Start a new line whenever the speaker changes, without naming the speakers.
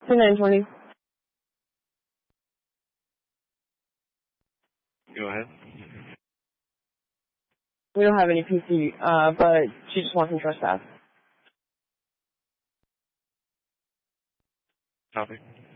920.
Go ahead.
We don't have any PC, but she just wants some trespass.
Copy.